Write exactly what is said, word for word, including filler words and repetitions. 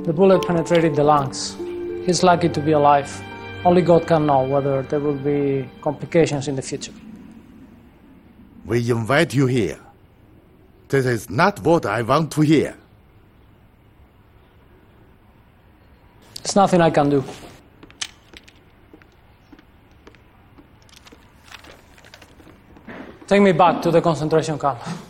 The bullet penetrated the lungs. He's lucky to be alive. Only God can know whether there will be complications in the future. We invite you here. This is not what I want to hear. There's nothing I can do. Take me back to the concentration camp.